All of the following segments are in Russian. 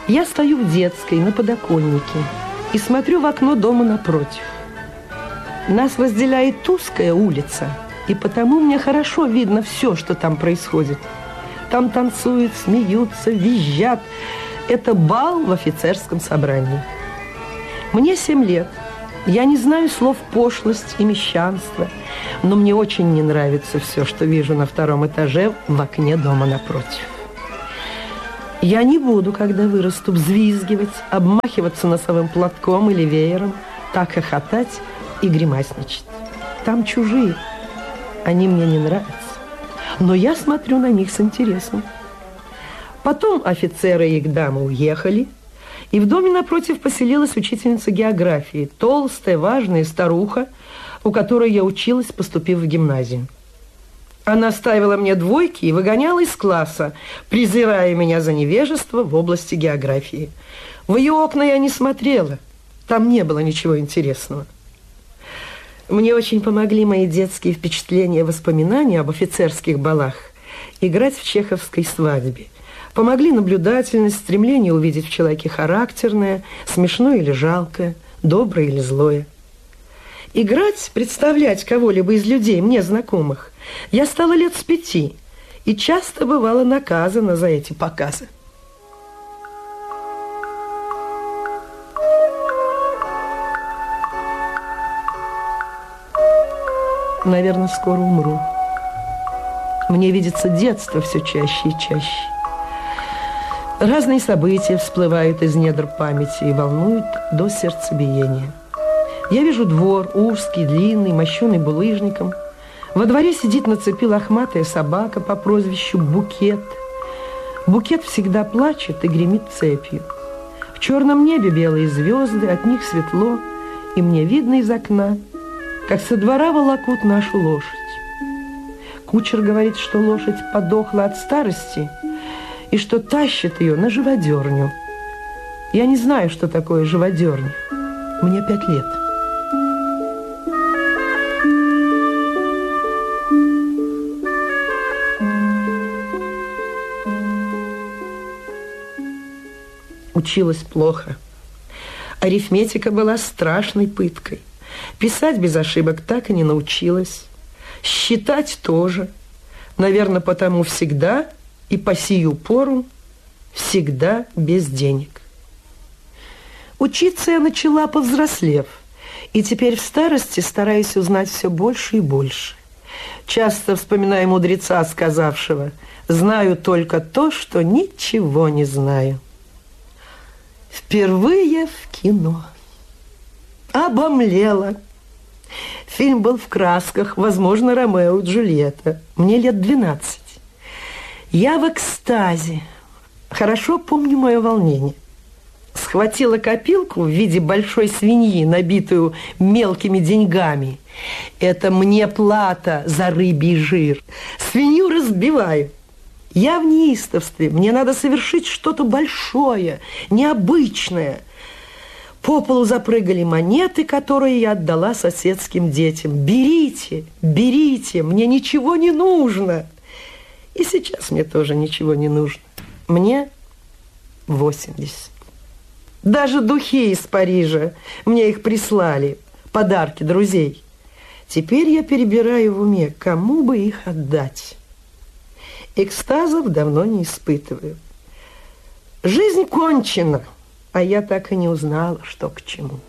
Я стою в детской на подоконнике и смотрю в окно дома напротив. Нас разделяет узкая улица, и потому мне хорошо видно все, что там происходит. Там танцуют, смеются, визжат. Это бал в офицерском собрании. Мне 7 лет. Я не знаю слов пошлость и мещанство, но мне очень не нравится все, что вижу на 2-м этаже в окне дома напротив. Я не буду, когда вырасту, взвизгивать, обмахиваться носовым платком или веером, так хохотать и гримасничать. Там чужие. Они мне не нравятся. Но я смотрю на них с интересом. Потом офицеры и их дамы уехали, и в доме напротив поселилась учительница географии, толстая, важная старуха, у которой я училась, поступив в гимназию. Она ставила мне 2 и выгоняла из класса, презирая меня за невежество в области географии. В ее окна я не смотрела, там не было ничего интересного. Мне очень помогли мои детские впечатления и воспоминания об офицерских балах играть в чеховской свадьбе. Помогли наблюдательность, стремление увидеть в человеке характерное, смешное или жалкое, доброе или злое. Играть, представлять кого-либо из людей, мне знакомых, я стала лет с 5 и часто бывала наказана за эти показы. Наверное, скоро умру. Мне видится детство все чаще и чаще. Разные события всплывают из недр памяти и волнуют до сердцебиения. Я вижу двор, узкий, длинный, мощеный булыжником. Во дворе сидит на цепи лохматая собака по прозвищу Букет. Букет всегда плачет и гремит цепью. В черном небе белые звезды, от них светло, и мне видно из окна, как со двора волокут нашу лошадь. Кучер говорит, что лошадь подохла от старости и что тащит ее на живодерню. Я не знаю, что такое живодерня. Мне 5 лет. Училась плохо. Арифметика была страшной пыткой. Писать без ошибок так и не научилась. Считать тоже. Наверное, потому всегда и по сию пору всегда без денег. Учиться я начала, повзрослев, и теперь в старости стараюсь узнать все больше и больше. Часто вспоминаю мудреца, сказавшего: «Знаю только то, что ничего не знаю». Впервые в кино. Обомлела. Фильм был в красках, возможно, Ромео и Джульетта. Мне лет 12. Я в экстазе. Хорошо помню мое волнение. Схватила копилку в виде большой свиньи, набитую мелкими деньгами. Это мне плата за рыбий жир. Свинью разбиваю. Я в неистовстве. Мне надо совершить что-то большое, необычное. По полу запрыгали монеты, которые я отдала соседским детям. «Берите, берите, мне ничего не нужно». И сейчас мне тоже ничего не нужно. Мне 80. Даже духи из Парижа мне их прислали, подарки друзей. Теперь я перебираю в уме, кому бы их отдать. Экстазов давно не испытываю. Жизнь кончена, а я так и не узнала, что к чему.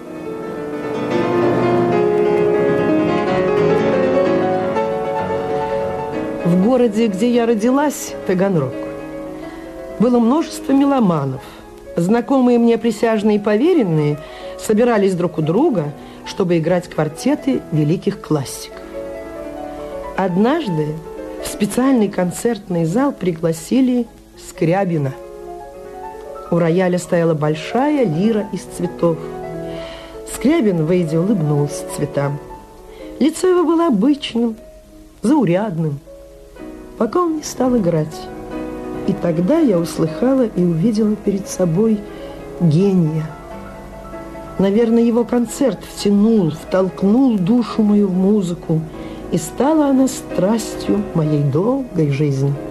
В городе, где я родилась, Таганрог, было множество меломанов. Знакомые мне присяжные и поверенные собирались друг у друга, чтобы играть квартеты великих классиков. Однажды в специальный концертный зал пригласили Скрябина. У рояля стояла большая лира из цветов. Скрябин, выйдя, улыбнулся цветам. Лицо его было обычным, заурядным, пока он не стал играть. И тогда я услыхала и увидела перед собой гения. Наверное, его концерт втолкнул душу мою в музыку, и стала она страстью моей долгой жизни.